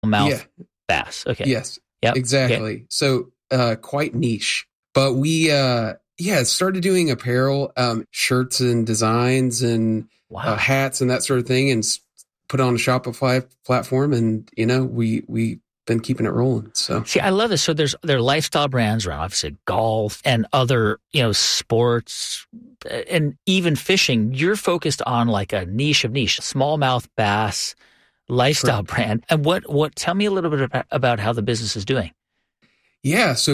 Yeah. Mouth bass. Okay. Yes. Yep. Exactly. Okay. So quite niche. But we started doing apparel, shirts and designs and Wow. hats and that sort of thing, and put on a Shopify platform, and we been keeping it rolling. So see, I love this. So there are lifestyle brands around, obviously golf and other, sports and even fishing. You're focused on like a niche of niche, smallmouth bass lifestyle brand. And what tell me a little bit about how the business is doing. Yeah, so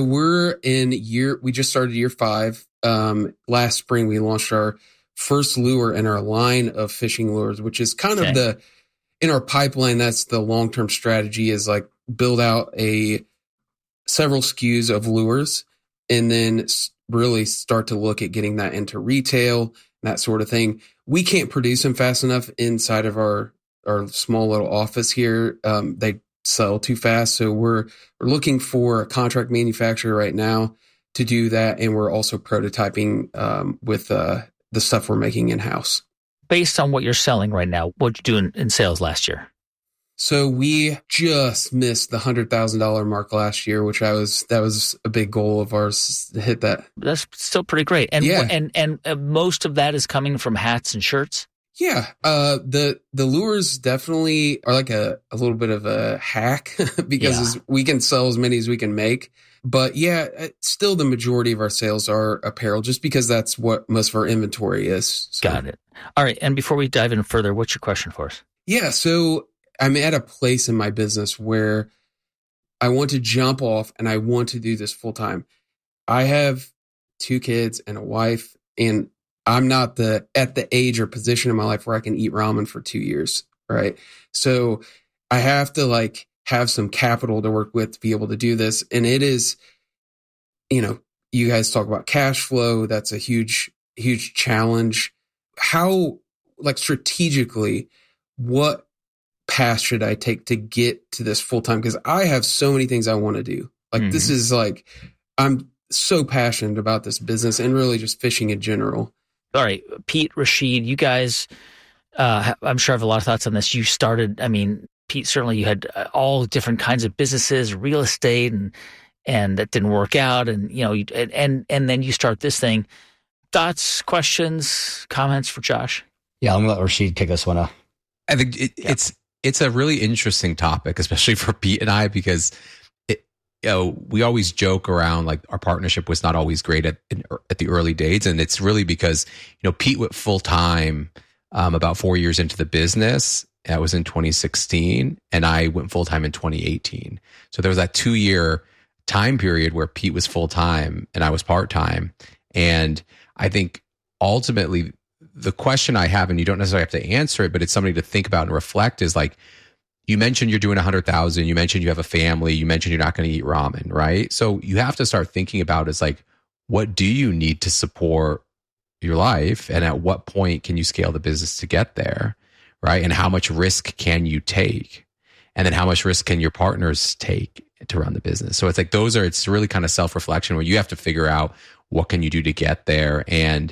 we just started year 5. Last spring we launched our first lure in our line of fishing lures, which is kind of in our pipeline. That's the long-term strategy, is like build out several SKUs of lures and then really start to look at getting that into retail and that sort of thing. We can't produce them fast enough inside of our small little office here. They sell too fast. So we're looking for a contract manufacturer right now to do that. And we're also prototyping with the stuff we're making in-house. Based on what you're selling right now, what'd you do in sales last year? So we just missed the $100,000 mark last year, which that was a big goal of ours to hit that. That's still pretty great. And and most of that is coming from hats and shirts. Yeah, the lures definitely are like a little bit of a hack because we can sell as many as we can make. But yeah, still the majority of our sales are apparel, just because that's what most of our inventory is. So. Got it. All right. And before we dive in further, what's your question for us? Yeah, so I'm at a place in my business where I want to jump off and I want to do this full time. I have 2 kids and a wife, and I'm not at the age or position in my life where I can eat ramen for 2 years, right? So I have to have some capital to work with to be able to do this. And it is, you guys talk about cash flow. That's a huge, huge challenge. How, strategically, what path should I take to get to this full time? Because I have so many things I want to do. This is I'm so passionate about this business and really just fishing in general. All right, Pete, Rashid, you guys, I'm sure have a lot of thoughts on this. You started, Pete, certainly you had all different kinds of businesses, real estate, and that didn't work out. And, and then you start this thing. Thoughts, questions, comments for Josh? Yeah, I'm going to let Rashid kick this one off. I think it's a really interesting topic, especially for Pete and I, because we always joke around our partnership was not always great at the early days, and it's really because Pete went full time about 4 years into the business. That was in 2016, and I went full time in 2018. So there was that 2-year time period where Pete was full time and I was part time. And I think ultimately the question I have, and you don't necessarily have to answer it, but it's something to think about and reflect, is you mentioned you're doing 100,000. You mentioned you have a family. You mentioned you're not going to eat ramen, right? So you have to start thinking about what do you need to support your life, and at what point can you scale the business to get there, right? And how much risk can you take, and then how much risk can your partners take to run the business? So it's really kind of self-reflection where you have to figure out what can you do to get there, and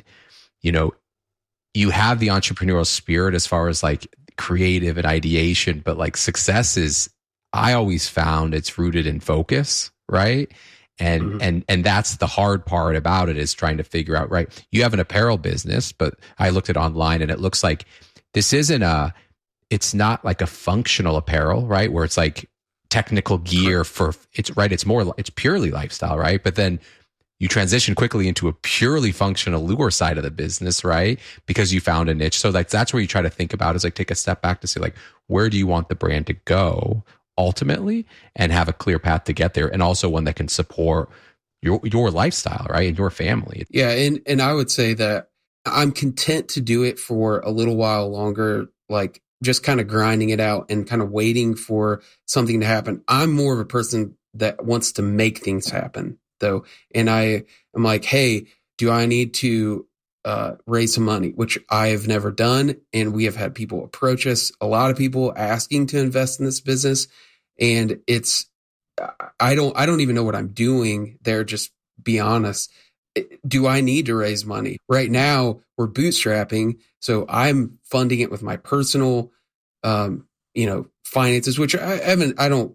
you have the entrepreneurial spirit as far as creative and ideation, but success is, I always found it's rooted in focus, right? And and that's the hard part about it, is trying to figure out, right? You have an apparel business, but I looked at online and it looks like this it's not like a functional apparel, right? Where it's technical gear it's purely lifestyle, right? But then you transition quickly into a purely functional lure side of the business, right? Because you found a niche. So that's where you try to think about, is take a step back to say where do you want the brand to go ultimately, and have a clear path to get there, and also one that can support your lifestyle, right? And your family. Yeah. And I would say that I'm content to do it for a little while longer, just kind of grinding it out and kind of waiting for something to happen. I'm more of a person that wants to make things happen, though. And I'm hey, do I need to raise some money, which I have never done. And we have had people approach us, a lot of people asking to invest in this business. And I don't even know what I'm doing there. Just be honest. Do I need to raise money? Right now we're bootstrapping. So I'm funding it with my personal, finances, which I don't